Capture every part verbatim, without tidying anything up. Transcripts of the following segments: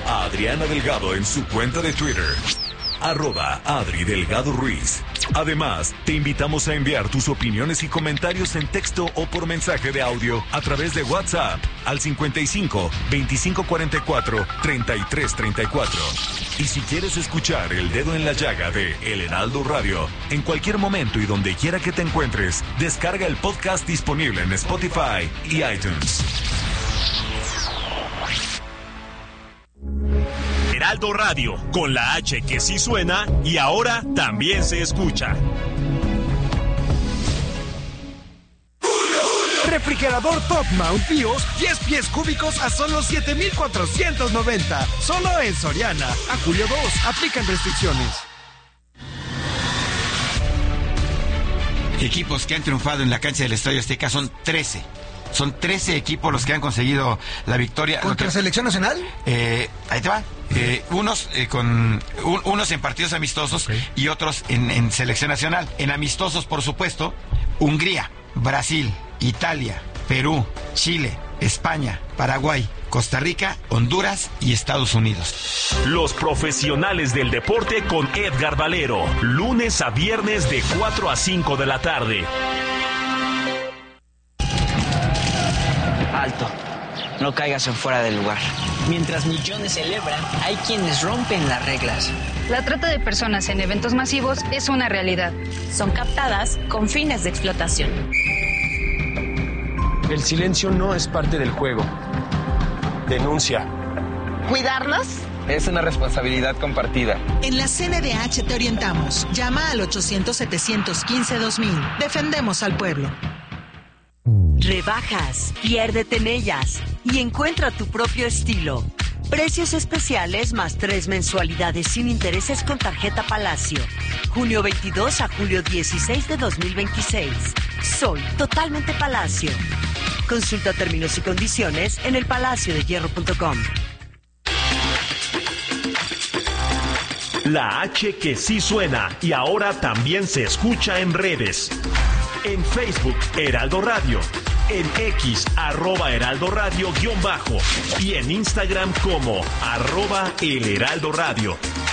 a Adriana Delgado en su cuenta de Twitter, arroba Adri Delgado Ruiz. Además, te invitamos a enviar tus opiniones y comentarios en texto o por mensaje de audio a través de WhatsApp al cincuenta y cinco, veinticinco cuarenta y cuatro, treinta y tres treinta y cuatro. Y si quieres escuchar El Dedo en la Llaga de El Heraldo Radio, en cualquier momento y donde quiera que te encuentres, descarga el podcast disponible en Spotify y iTunes. Heraldo Radio, con la H que sí suena y ahora también se escucha. Refrigerador Top Mount Bios, diez pies cúbicos a solo siete mil cuatrocientos noventa. Solo en Soriana. A julio dos. Aplican restricciones. Equipos que han triunfado en la cancha del Estadio Azteca son trece. Son trece equipos los que han conseguido la victoria. ¿Contra que, Selección Nacional? Eh, ahí te va. Eh, unos eh, con un, unos en partidos amistosos, okay, y otros en, en Selección Nacional. En amistosos, por supuesto, Hungría, Brasil, Italia, Perú, Chile, España, Paraguay, Costa Rica, Honduras y Estados Unidos. Los profesionales del deporte con Edgar Valero, lunes a viernes de cuatro a cinco de la tarde. Alto, no caigas en fuera del lugar. Mientras millones celebran, hay quienes rompen las reglas. La trata de personas en eventos masivos es una realidad. Son captadas con fines de explotación. El silencio no es parte del juego. Denuncia. ¿Cuidarnos? Es una responsabilidad compartida. En la C N D H te orientamos. Llama al ochocientos, setecientos quince, dos mil. Defendemos al pueblo. Rebajas, piérdete en ellas y encuentra tu propio estilo. Precios especiales más tres mensualidades sin intereses con tarjeta Palacio. junio veintidós a julio dieciséis de dos mil veintiséis. Soy totalmente Palacio. Consulta términos y condiciones en el palacio de hierro punto com. La H que sí suena y ahora también se escucha en redes. En Facebook, Heraldo Radio. En X, arroba Heraldo Radio guión bajo. Y en Instagram como arroba El Heraldo Radio.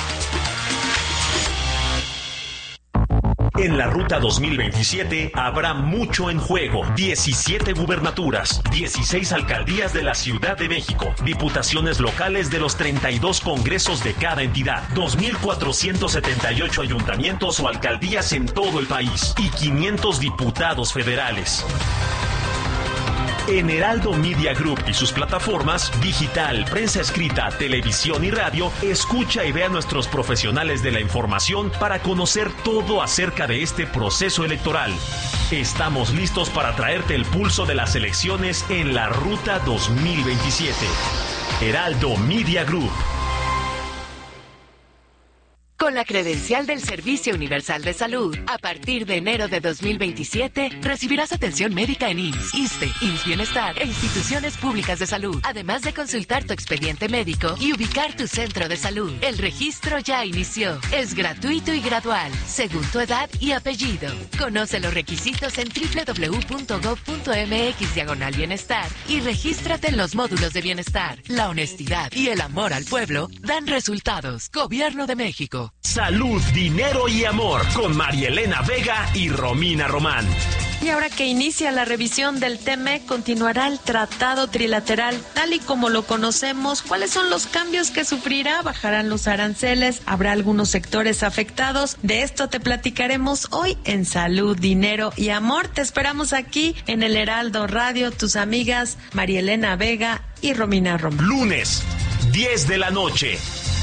En la Ruta dos mil veintisiete habrá mucho en juego. diecisiete gubernaturas, dieciséis alcaldías de la Ciudad de México, diputaciones locales de los treinta y dos congresos de cada entidad, dos mil cuatrocientos setenta y ocho ayuntamientos o alcaldías en todo el país y quinientos diputados federales. En Heraldo Media Group y sus plataformas, digital, prensa escrita, televisión y radio, escucha y ve a nuestros profesionales de la información para conocer todo acerca de este proceso electoral. Estamos listos para traerte el pulso de las elecciones en la Ruta dos mil veintisiete. Heraldo Media Group. Con la credencial del Servicio Universal de Salud, a partir de enero de dos mil veintisiete, recibirás atención médica en I M S S, ISSSTE, I M S S Bienestar e instituciones públicas de salud, además de consultar tu expediente médico y ubicar tu centro de salud. El registro ya inició. Es gratuito y gradual, según tu edad y apellido. Conoce los requisitos en doble u doble u doble u punto gob punto eme equis diagonal bienestar y regístrate en los módulos de bienestar. La honestidad y el amor al pueblo dan resultados. Gobierno de México. Salud, dinero y amor con Marielena Vega y Romina Román. Y ahora que inicia la revisión del T M E C, continuará el tratado trilateral tal y como lo conocemos. ¿Cuáles son los cambios que sufrirá? ¿Bajarán los aranceles? ¿Habrá algunos sectores afectados? De esto te platicaremos hoy en Salud, Dinero y Amor. Te esperamos aquí en el Heraldo Radio, tus amigas Marielena Vega y Romina Román. Lunes, diez de la noche.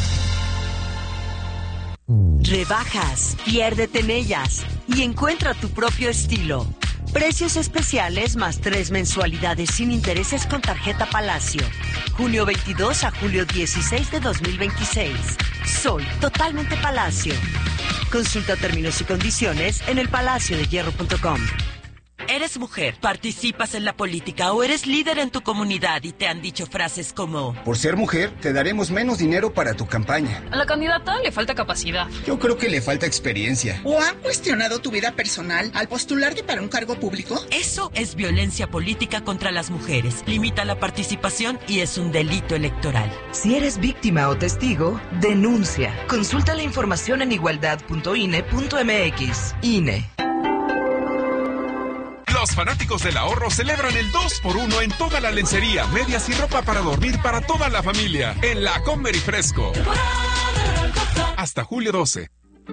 Rebajas, piérdete en ellas y encuentra tu propio estilo. Precios especiales más tres mensualidades sin intereses con tarjeta Palacio. junio veintidós a julio dieciséis de dos mil veintiséis. Soy totalmente Palacio. Consulta términos y condiciones en el palacio de hierro punto com. Eres mujer, participas en la política o eres líder en tu comunidad y te han dicho frases como: por ser mujer, te daremos menos dinero para tu campaña. A la candidata le falta capacidad. Yo creo que le falta experiencia. ¿O han cuestionado tu vida personal al postularte para un cargo público? Eso es violencia política contra las mujeres. Limita la participación y es un delito electoral. Si eres víctima o testigo, denuncia. Consulta la información en igualdad punto i n e punto m x. I N E. Los fanáticos del ahorro celebran el dos por uno en toda la lencería, medias y ropa para dormir para toda la familia en la Comer y Fresco. Hasta julio doce.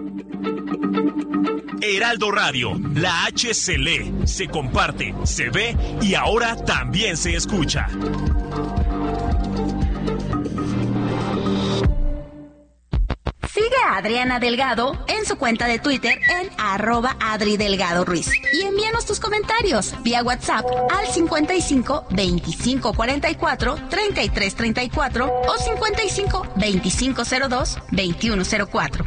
Heraldo Radio, la H se lee, se comparte, se ve y ahora también se escucha. Sigue a Adriana Delgado en su cuenta de Twitter en arroba Adri Delgado Ruiz. Y envíanos tus comentarios vía WhatsApp al cincuenta y cinco veinticinco cuarenta y cuatro treinta y tres treinta y cuatro o cincuenta y cinco veinticinco cero dos veintiuno cero cuatro.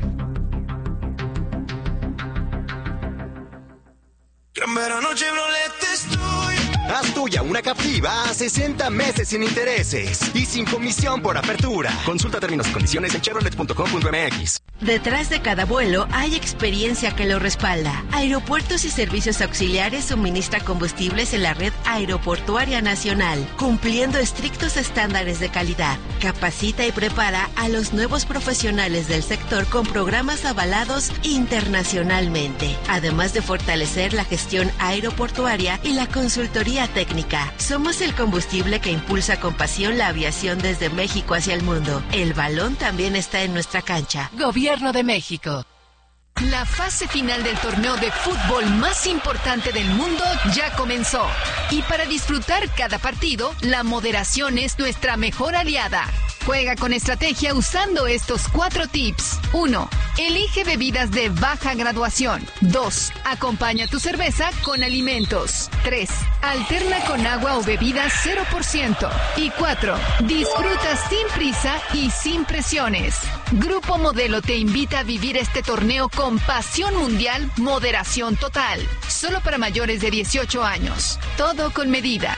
Gran verano Chevrolet estoy. Haz tuya una Captiva a sesenta meses sin intereses y sin comisión por apertura. Consulta términos y condiciones en chevrolet punto com punto m x. Detrás de cada vuelo hay experiencia que lo respalda. Aeropuertos y Servicios Auxiliares suministra combustibles en la red aeroportuaria nacional, cumpliendo estrictos estándares de calidad. Capacita y prepara a los nuevos profesionales del sector con programas avalados internacionalmente, además de fortalecer la gestión aeroportuaria y la consultoría técnica. Somos el combustible que impulsa con pasión la aviación desde México hacia el mundo. El balón también está en nuestra cancha. Gobierno de México. La fase final del torneo de fútbol más importante del mundo ya comenzó. Y para disfrutar cada partido, la moderación es nuestra mejor aliada. Juega con estrategia usando estos cuatro tips. uno. Elige bebidas de baja graduación. dos. Acompaña tu cerveza con alimentos. tres. Alterna con agua o bebidas cero por ciento. Y cuatro. Disfruta sin prisa y sin presiones. Grupo Modelo te invita a vivir este torneo con pasión mundial, moderación total. Solo para mayores de dieciocho años. Todo con medida.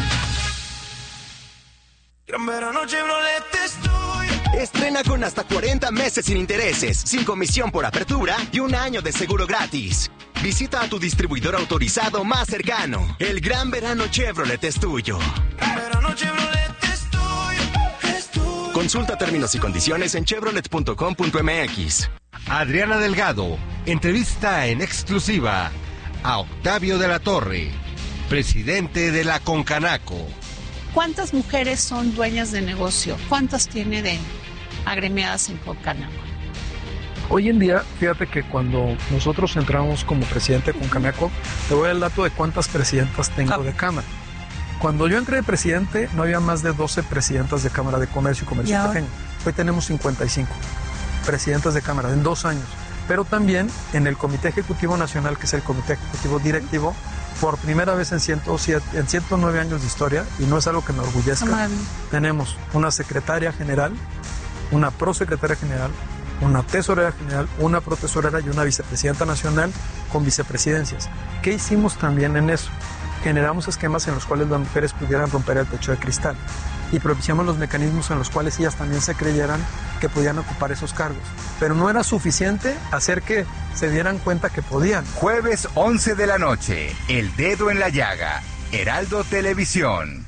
Gran verano Chevrolet estoy. Estrena con hasta cuarenta meses sin intereses, sin comisión por apertura y un año de seguro gratis. Visita a tu distribuidor autorizado más cercano. El Gran Verano Chevrolet es tuyo. Gran verano Chevrolet estoy. estoy. Consulta términos y condiciones en chevrolet punto com punto m x. Adriana Delgado entrevista en exclusiva a Octavio de la Torre, presidente de la Concanaco. ¿Cuántas mujeres son dueñas de negocio? ¿Cuántas tiene de agremiadas en Concanaco? Hoy en día, fíjate que cuando nosotros entramos como presidente de Concanaco, te voy al dato de cuántas presidentas tengo de Cámara. Cuando yo entré de presidente, no había más de doce presidentas de Cámara de Comercio y Comercio Pequeño. Hoy tenemos cincuenta y cinco presidentas de Cámara en dos años. Pero también en el Comité Ejecutivo Nacional, que es el Comité Ejecutivo Directivo, por primera vez en, ciento siete, en ciento nueve años de historia, y no es algo que me orgullezca, Amable. Tenemos una secretaria general, una prosecretaria general, una tesorera general, una protesorera y una vicepresidenta nacional con vicepresidencias. ¿Qué hicimos también en eso? Generamos esquemas en los cuales las mujeres pudieran romper el techo de cristal y propiciamos los mecanismos en los cuales ellas también se creyeran que podían ocupar esos cargos. Pero no era suficiente hacer que se dieran cuenta que podían. Jueves once de la noche, El Dedo en la Llaga, Heraldo Televisión.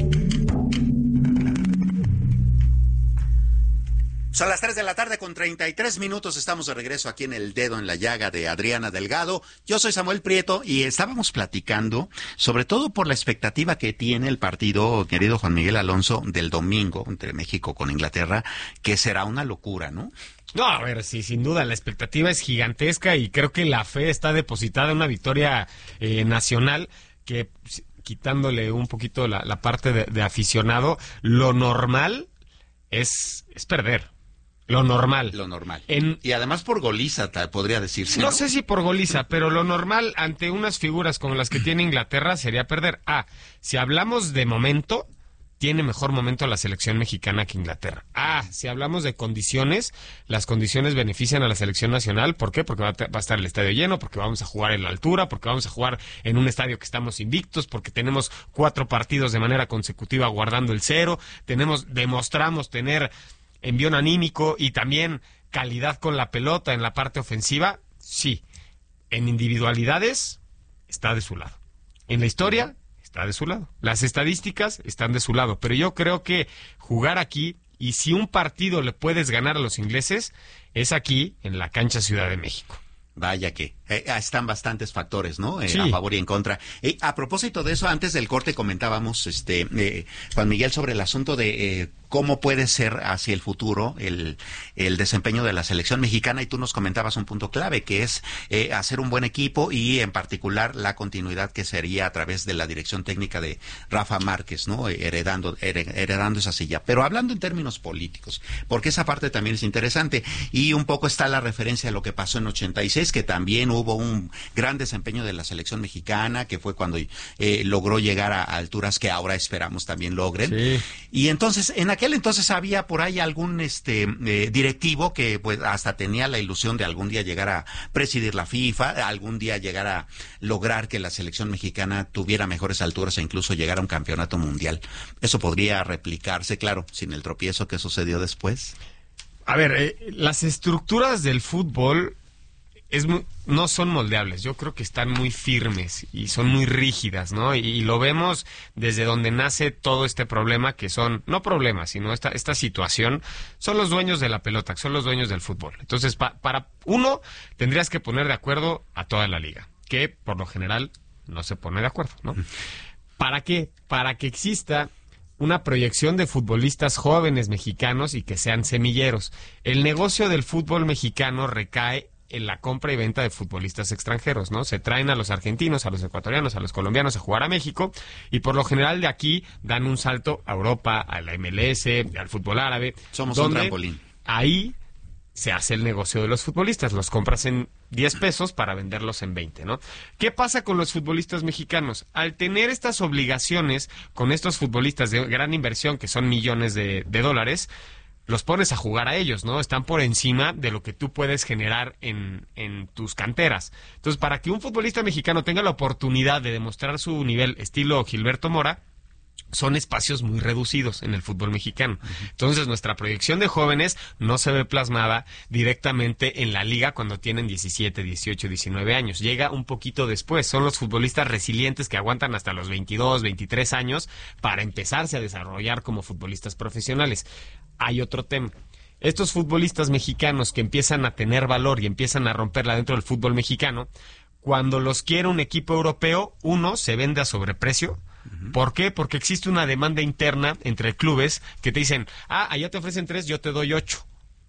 Son las tres de la tarde con treinta y tres minutos. Estamos de regreso aquí en El Dedo en la Llaga de Adriana Delgado. Yo soy Samuel Prieto y estábamos platicando, sobre todo por la expectativa que tiene el partido, querido Juan Miguel Alonso, del domingo entre México con Inglaterra, que será una locura, ¿no? No, a ver, sí, sin duda, la expectativa es gigantesca y creo que la fe está depositada en una victoria eh, nacional que, quitándole un poquito la, la parte de, de aficionado, lo normal es, es perder. Lo normal. Lo normal. En, y además por goliza, podría decirse. No, ¿no? sé si por goliza, pero lo normal ante unas figuras como las que tiene Inglaterra sería perder. Ah, si hablamos de momento, tiene mejor momento la selección mexicana que Inglaterra. Ah, si hablamos de condiciones, las condiciones benefician a la selección nacional. ¿Por qué? Porque va a, va a estar el estadio lleno, porque vamos a jugar en la altura, porque vamos a jugar en un estadio que estamos invictos, porque tenemos cuatro partidos de manera consecutiva guardando el cero, tenemos, demostramos tener envión anímico y también calidad con la pelota en la parte ofensiva. Sí, en individualidades está de su lado. En la historia está de su lado. Las estadísticas están de su lado. Pero yo creo que jugar aquí, y si un partido le puedes ganar a los ingleses, es aquí, en la cancha Ciudad de México. Vaya que eh, están bastantes factores, ¿no? Eh, Sí. A favor y en contra. Eh, a propósito de eso, antes del corte comentábamos, este, eh, Juan Miguel, sobre el asunto de eh, cómo puede ser hacia el futuro el, el desempeño de la selección mexicana, y tú nos comentabas un punto clave, que es eh, hacer un buen equipo y en particular la continuidad que sería a través de la dirección técnica de Rafa Márquez, ¿no? Eh, heredando, her- heredando esa silla. Pero hablando en términos políticos, porque esa parte también es interesante, y un poco está la referencia a lo que pasó en ochenta y seis, que también hubo un gran desempeño de la selección mexicana, que fue cuando eh, logró llegar a, a alturas que ahora esperamos también logren. Sí. Y entonces, en aquel entonces había por ahí algún este eh, directivo que pues hasta tenía la ilusión de algún día llegar a presidir la FIFA, algún día llegar a lograr que la selección mexicana tuviera mejores alturas e incluso llegar a un campeonato mundial. Eso podría replicarse, claro, sin el tropiezo que sucedió después. A ver, eh, las estructuras del fútbol es muy- no son moldeables. Yo creo que están muy firmes y son muy rígidas, ¿no? Y, y lo vemos desde donde nace todo este problema, que son, no problemas, sino esta, esta situación, son los dueños de la pelota, son los dueños del fútbol. Entonces, pa- para uno, tendrías que poner de acuerdo a toda la liga, que por lo general no se pone de acuerdo, ¿no? ¿Para qué? Para que exista una proyección de futbolistas jóvenes mexicanos y que sean semilleros. El negocio del fútbol mexicano recae en la compra y venta de futbolistas extranjeros, ¿no? Se traen a los argentinos, a los ecuatorianos, a los colombianos a jugar a México, y por lo general de aquí dan un salto a Europa, a la M L S, al fútbol árabe. Somos un donde trampolín. Ahí se hace el negocio de los futbolistas. Los compras en diez pesos para venderlos en veinte, ¿no? ¿Qué pasa con los futbolistas mexicanos? Al tener estas obligaciones con estos futbolistas de gran inversión, que son millones de, de dólares, los pones a jugar a ellos, ¿no? Están por encima de lo que tú puedes generar en, en tus canteras. Entonces, para que un futbolista mexicano tenga la oportunidad de demostrar su nivel estilo Gilberto Mora, son espacios muy reducidos en el fútbol mexicano. Entonces, nuestra proyección de jóvenes no se ve plasmada directamente en la liga cuando tienen diecisiete, dieciocho, diecinueve años. Llega un poquito después. Son los futbolistas resilientes que aguantan hasta los veintidós, veintitrés años para empezarse a desarrollar como futbolistas profesionales. Hay otro tema. Estos futbolistas mexicanos que empiezan a tener valor y empiezan a romperla dentro del fútbol mexicano, cuando los quiere un equipo europeo, uno, se vende a sobreprecio. ¿Por qué? Porque existe una demanda interna entre clubes que te dicen, ah, allá te ofrecen tres, yo te doy ocho.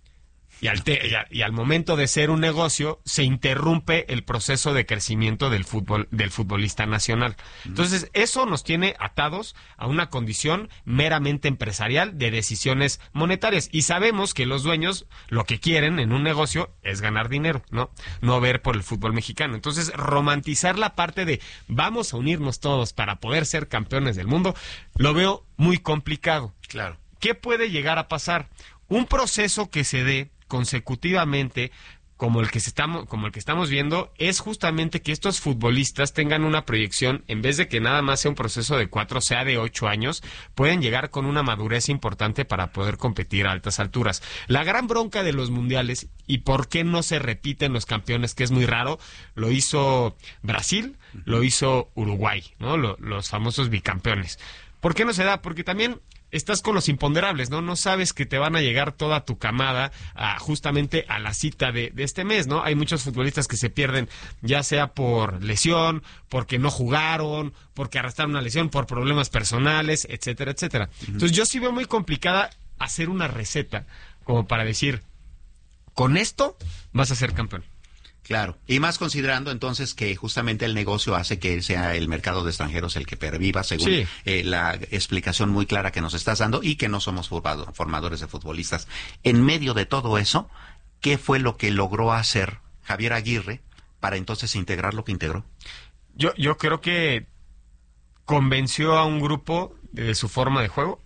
Y al, te- y, a- y al momento de ser un negocio, se interrumpe el proceso de crecimiento del fútbol, del futbolista nacional. Entonces, eso nos tiene atados a una condición meramente empresarial de decisiones monetarias. Y sabemos que los dueños lo que quieren en un negocio es ganar dinero, ¿no? No ver por el fútbol mexicano. Entonces, romantizar la parte de vamos a unirnos todos para poder ser campeones del mundo, lo veo muy complicado. Claro. ¿Qué puede llegar a pasar? Un proceso que se dé consecutivamente, como el que se estamos, como el que estamos viendo, es justamente que estos futbolistas tengan una proyección, en vez de que nada más sea un proceso de cuatro, sea de ocho años, pueden llegar con una madurez importante para poder competir a altas alturas. La gran bronca de los mundiales, y por qué no se repiten los campeones, que es muy raro, lo hizo Brasil, lo hizo Uruguay, ¿no? Lo- los famosos bicampeones. ¿Por qué no se da? Porque también estás con los imponderables, ¿no? No sabes que te van a llegar toda tu camada a, justamente a la cita de, de este mes, ¿no? Hay muchos futbolistas que se pierden, ya sea por lesión, porque no jugaron, porque arrastraron una lesión, por problemas personales, etcétera, etcétera. Entonces yo sí veo muy complicada hacer una receta como para decir, con esto vas a ser campeón. Claro, y más considerando entonces que justamente el negocio hace que sea el mercado de extranjeros el que perviva, según Sí. eh, la explicación muy clara que nos estás dando, y que no somos formado- formadores de futbolistas. En medio de todo eso, ¿qué fue lo que logró hacer Javier Aguirre para entonces integrar lo que integró? Yo, yo creo que convenció a un grupo de su forma de juego.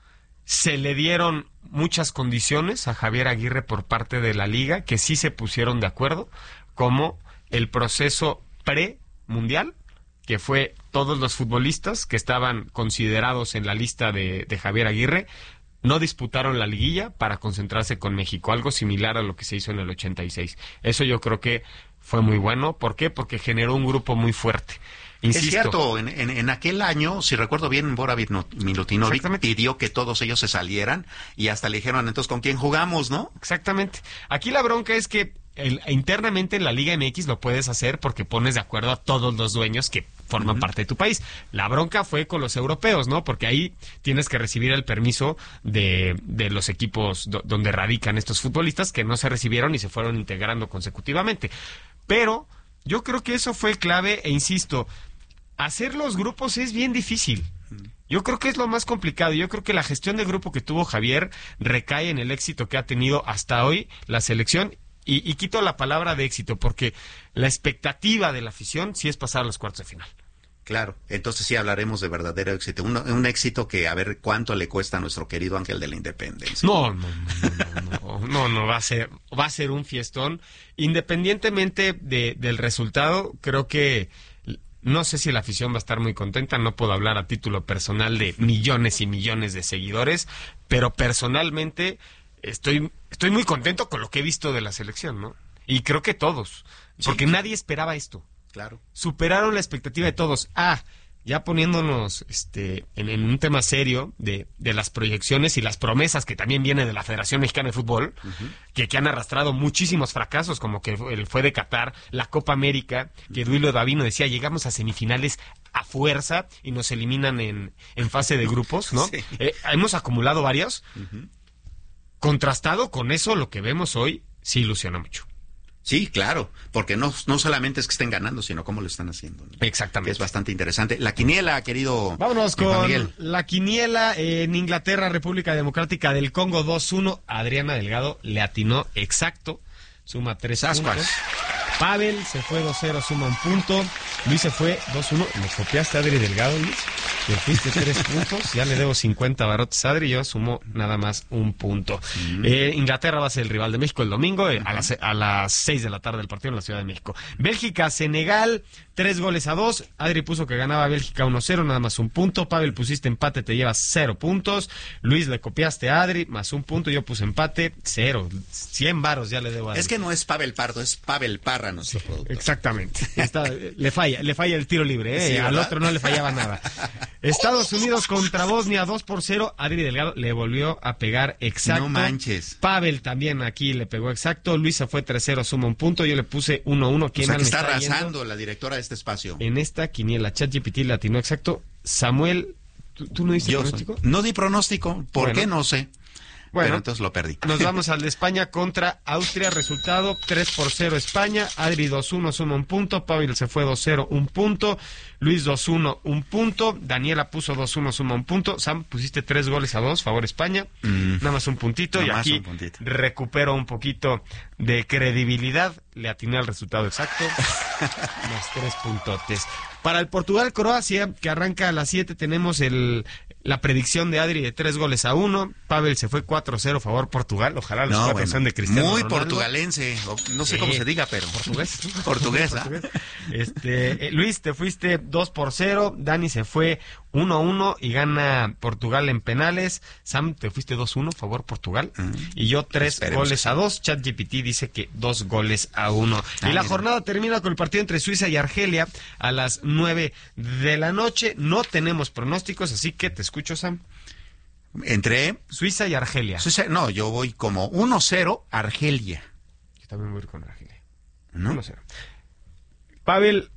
Se le dieron muchas condiciones a Javier Aguirre por parte de la liga, que sí se pusieron de acuerdo, como el proceso pre-mundial, que fue todos los futbolistas que estaban considerados en la lista de, de Javier Aguirre, no disputaron la liguilla para concentrarse con México, algo similar a lo que se hizo en el ochenta y seis. Eso yo creo que fue muy bueno. ¿Por qué? Porque generó un grupo muy fuerte. Insisto. Es cierto, en, en, en aquel año, si recuerdo bien, Bora Milutinovic pidió que todos ellos se salieran y hasta le dijeron, entonces, ¿con quién jugamos, no? Exactamente. Aquí la bronca es que el, internamente en la Liga M X lo puedes hacer porque pones de acuerdo a todos los dueños que forman uh-huh. parte de tu país. La bronca fue con los europeos, ¿no? Porque ahí tienes que recibir el permiso de, de los equipos do, donde radican estos futbolistas que no se recibieron y se fueron integrando consecutivamente. Pero yo creo que eso fue clave e insisto, hacer los grupos es bien difícil. Yo creo que es lo más complicado. Yo creo que la gestión de grupo que tuvo Javier recae en el éxito que ha tenido hasta hoy la selección. Y, y quito la palabra de éxito porque la expectativa de la afición sí es pasar a los cuartos de final. Claro, entonces sí hablaremos de verdadero éxito. Un, un éxito que a ver cuánto le cuesta a nuestro querido Ángel de la Independencia. No, no, no, no, no, no, no, va a ser, va a ser un fiestón. Independientemente de, del resultado, creo que no sé si la afición va a estar muy contenta. No puedo hablar a título personal de millones y millones de seguidores, pero personalmente estoy, estoy muy contento con lo que he visto de la selección, ¿no? Y creo que todos, porque sí. nadie esperaba esto. Claro. Superaron la expectativa de todos. Ah, ya poniéndonos este en, en un tema serio de, de las proyecciones y las promesas que también viene de la Federación Mexicana de Fútbol, uh-huh. que, que han arrastrado muchísimos fracasos, como que el fue de Qatar, la Copa América, que Duilio Davino decía, llegamos a semifinales a fuerza y nos eliminan en, en fase de grupos, ¿no? Sí. Eh, hemos acumulado varios. Uh-huh. Contrastado con eso, lo que vemos hoy sí ilusiona mucho. Sí, claro, porque no, no solamente es que estén ganando, sino cómo lo están haciendo, ¿no? Exactamente. Que es bastante interesante. La quiniela, querido. Vámonos con Miguel. La quiniela en Inglaterra, República Democrática del Congo dos uno. Adriana Delgado le atinó exacto, suma tres Sascuas. puntos. Pavel se fue dos cero, suma un punto. Luis se fue dos uno. ¿Me copiaste a Adri Delgado, Luis? Le fuiste tres puntos. Ya le debo cincuenta barotes a Adri. Yo sumo nada más un punto. Mm. Eh, Inglaterra va a ser el rival de México el domingo eh, uh-huh. a, las, a las seis de la tarde del partido en la Ciudad de México. Bélgica, Senegal, tres goles a dos. Adri puso que ganaba Bélgica uno cero, nada más un punto. Pavel pusiste empate, te llevas cero puntos. Luis le copiaste a Adri, más un punto. Yo puse empate, cero. cien varos ya le debo a Adri. Es que no es Pavel Pardo, es Pavel Parra, nuestro sí, productor. Exactamente. Está, le falla, le falla el tiro libre, ¿eh? Sí, al otro no le fallaba nada. Estados Unidos contra Bosnia dos por cero. Adri Delgado le volvió a pegar exacto. No manches. Pavel también aquí le pegó exacto. Luis se fue tres cero, suma un punto. Yo le puse uno uno. O sea que está arrasando la directora de este espacio. En esta quiniela, ChatGPT le atinó exacto. Samuel, ¿tú, tú no diste Yo pronóstico? Soy. No di pronóstico. ¿Por bueno. qué? No sé. Bueno, pero entonces lo perdí. Nos vamos al de España contra Austria. Resultado tres por cero España. Adri dos uno, suma un punto. Pavel se fue dos cero, un punto. Luis dos uno, un punto. Daniela puso dos uno, suma un punto. Sam, pusiste tres goles a dos, favor España. Mm. Nada más un puntito. Nada y aquí un recupero un poquito de credibilidad. Le atiné al resultado exacto. Más tres puntotes. Para el Portugal-Croacia, que arranca a las siete, tenemos el la predicción de Adri de tres goles a uno. Pavel se fue cuatro cero, favor Portugal. Ojalá los no, cuatro bueno, sean de Cristiano Muy Ronaldo. Portugalense, no sé sí. cómo se diga, pero... Portugués. Portuguesa. Portugués. Este, eh, Luis, te fuiste dos por cero. Dani se fue uno a uno y gana Portugal en penales. Sam, te fuiste dos uno, favor Portugal. Mm. Y yo tres Esperemos goles a dos. ChatGPT dice que dos goles a uno. Ah, y la mira. jornada termina con el partido entre Suiza y Argelia a las nueve de la noche. No tenemos pronósticos, así que te escucho, Sam. Entre Suiza y Argelia. Suiza, no, yo voy como uno cero Argelia. Yo también voy con Argelia. ¿No? uno cero. Pavel.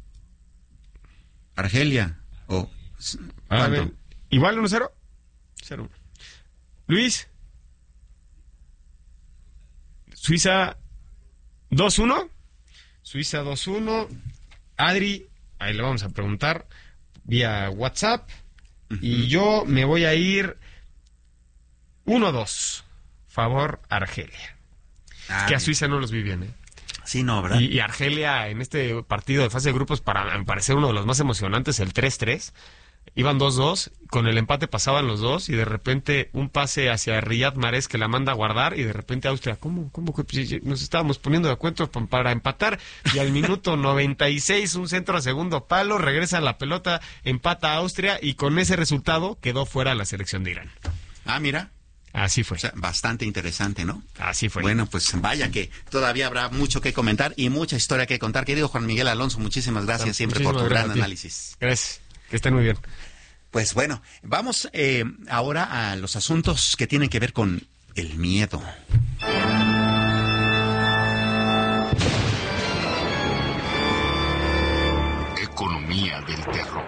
Argelia. Oh. Pavel. Igual uno cero. cero uno. Luis. Suiza dos uno. Suiza dos uno. Adri, ahí le vamos a preguntar vía WhatsApp. Uh-huh. Y yo me voy a ir uno dos. Favor Argelia. Ah, que a Suiza no los vi bien, ¿eh? Sí, no, ¿verdad? Y, y Argelia en este partido de fase de grupos, para me parecer uno de los más emocionantes, el tres tres. iban dos dos, con el empate pasaban los dos y de repente un pase hacia Riyad Mahrez que la manda a guardar y de repente Austria, ¿cómo, cómo que nos estábamos poniendo de acuerdo para empatar? Y al minuto noventa y seis un centro a segundo palo, regresa la pelota, empata a Austria y con ese resultado quedó fuera la selección de Irán. Ah, mira. Así fue. O sea, bastante interesante, ¿no? Así fue. Bueno, pues vaya que todavía habrá mucho que comentar y mucha historia que contar. Querido Juan Miguel Alonso, muchísimas gracias siempre muchísimas por tu gran gracias análisis. Gracias, que estén muy bien. Pues bueno, vamos eh, ahora a los asuntos que tienen que ver con el miedo. Economía del terror.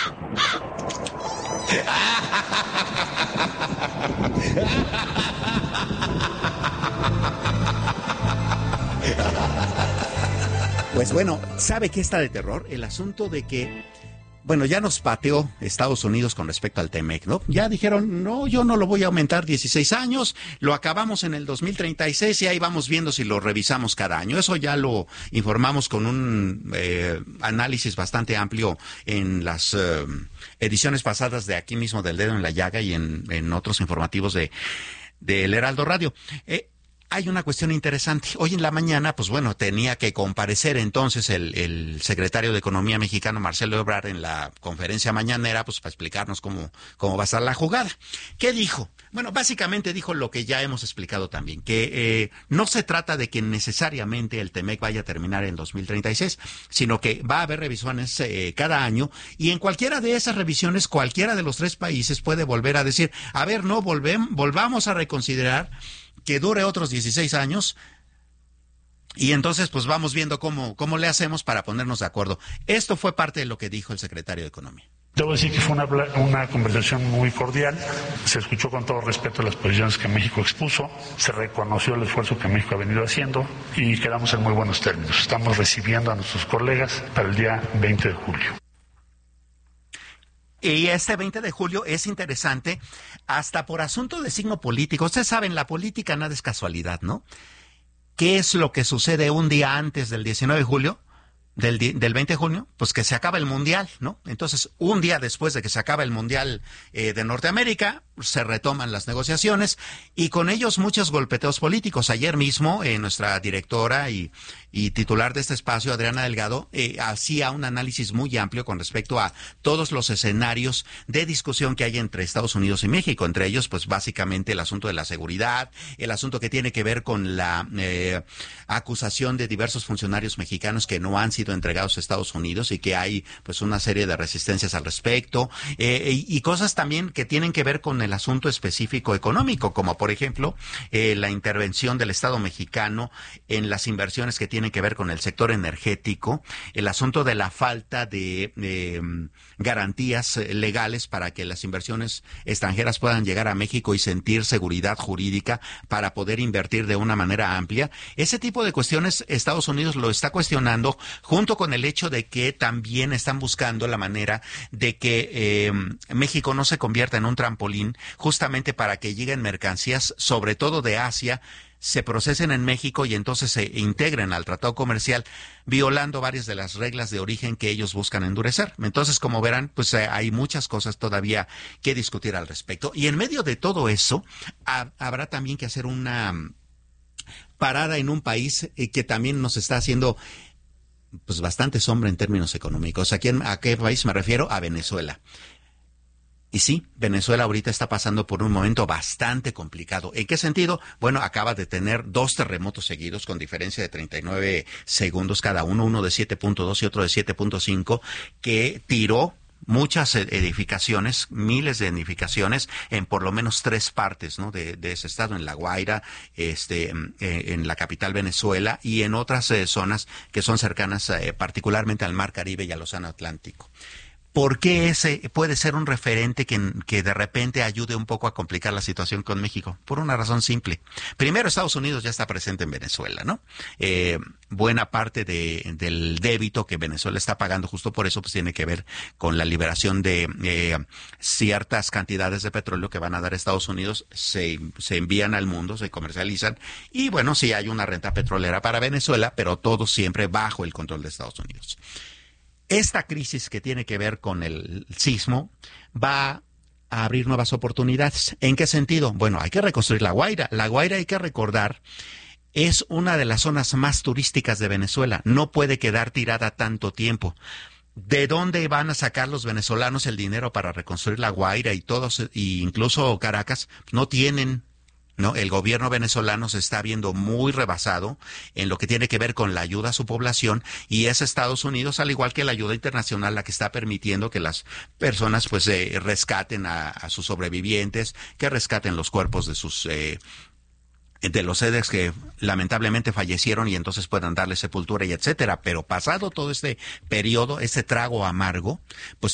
Pues bueno, ¿sabe qué está de terror? El asunto de que, bueno, ya nos pateó Estados Unidos con respecto al T-MEC, ¿no? Ya dijeron, no, yo no lo voy a aumentar dieciséis años, lo acabamos en el dos mil treinta y seis y ahí vamos viendo si lo revisamos cada año. Eso ya lo informamos con un eh, análisis bastante amplio en las eh, ediciones pasadas de aquí mismo del Dedo en la Llaga y en, en otros informativos de del Heraldo Radio. Eh, Hay una cuestión interesante. Hoy en la mañana, pues bueno, tenía que comparecer entonces el, el secretario de Economía mexicano, Marcelo Ebrard, en la conferencia mañanera, pues para explicarnos cómo, cómo va a estar la jugada. ¿Qué dijo? Bueno, básicamente dijo lo que ya hemos explicado también, que eh, no se trata de que necesariamente el T-MEC vaya a terminar en dos mil treinta y seis, sino que va a haber revisiones eh, cada año y en cualquiera de esas revisiones, cualquiera de los tres países puede volver a decir, a ver, no, volvemos, volvamos a reconsiderar que dure otros dieciséis años y entonces pues vamos viendo cómo, cómo le hacemos para ponernos de acuerdo. Esto fue parte de lo que dijo el secretario de Economía. Debo decir que fue una, una conversación muy cordial, se escuchó con todo respeto las posiciones que México expuso, se reconoció el esfuerzo que México ha venido haciendo y quedamos en muy buenos términos. Estamos recibiendo a nuestros colegas para el día veinte de julio. Y este veinte de julio es interesante, hasta por asunto de signo político. Ustedes saben, la política nada es casualidad, ¿no? ¿Qué es lo que sucede un día antes del diecinueve de julio? Del, del veinte de junio, pues que se acaba el Mundial, ¿no? Entonces, un día después de que se acaba el Mundial eh, de Norteamérica, se retoman las negociaciones y con ellos muchos golpeteos políticos. Ayer mismo, eh, nuestra directora y, y titular de este espacio, Adriana Delgado, eh, hacía un análisis muy amplio con respecto a todos los escenarios de discusión que hay entre Estados Unidos y México. Entre ellos, pues básicamente el asunto de la seguridad, el asunto que tiene que ver con la eh, acusación de diversos funcionarios mexicanos que no han sido entregados a Estados Unidos y que hay pues una serie de resistencias al respecto eh, y, y cosas también que tienen que ver con el asunto específico económico, como por ejemplo eh, la intervención del Estado mexicano en las inversiones que tienen que ver con el sector energético, el asunto de la falta de eh, garantías legales para que las inversiones extranjeras puedan llegar a México y sentir seguridad jurídica para poder invertir de una manera amplia. Ese tipo de cuestiones Estados Unidos lo está cuestionando, junto con el hecho de que también están buscando la manera de que eh, México no se convierta en un trampolín justamente para que lleguen mercancías, sobre todo de Asia, se procesen en México y entonces se integren al tratado comercial, violando varias de las reglas de origen que ellos buscan endurecer. Entonces, como verán, pues eh, hay muchas cosas todavía que discutir al respecto. Y en medio de todo eso, ha, habrá también que hacer una parada en un país eh, que también nos está haciendo pues bastante sombra en términos económicos. ¿A quién, a qué país me refiero? A Venezuela. Y sí, Venezuela ahorita está pasando por un momento bastante complicado. ¿En qué sentido? Bueno, acaba de tener dos terremotos seguidos con diferencia de treinta y nueve segundos cada uno, uno de siete punto dos y otro de siete punto cinco, que tiró muchas edificaciones, miles de edificaciones en por lo menos tres partes, ¿no? de, de ese estado, en La Guaira, este, eh, en la capital Venezuela y en otras eh, zonas que son cercanas eh, particularmente al Mar Caribe y al Océano Atlántico. ¿Por qué ese puede ser un referente que, que de repente ayude un poco a complicar la situación con México? Por una razón simple. Primero, Estados Unidos ya está presente en Venezuela, ¿no? Eh, buena parte de, del débito que Venezuela está pagando, justo por eso, pues tiene que ver con la liberación de eh, ciertas cantidades de petróleo que van a dar a Estados Unidos, se, se envían al mundo, se comercializan, y bueno, sí hay una renta petrolera para Venezuela, pero todo siempre bajo el control de Estados Unidos. esta crisis que tiene que ver con el sismo va a abrir nuevas oportunidades. ¿En qué sentido? Bueno, hay que reconstruir La Guaira. La Guaira, hay que recordar, es una de las zonas más turísticas de Venezuela. No puede quedar tirada tanto tiempo. ¿De dónde van a sacar los venezolanos el dinero para reconstruir La Guaira y todos, e incluso Caracas? No tienen. No, el gobierno venezolano se está viendo muy rebasado en lo que tiene que ver con la ayuda a su población, y es Estados Unidos, al igual que la ayuda internacional, la que está permitiendo que las personas pues eh, rescaten a, a sus sobrevivientes, que rescaten los cuerpos de sus eh, de los seres que lamentablemente fallecieron y entonces puedan darle sepultura y etcétera. Pero pasado todo este periodo, este trago amargo, pues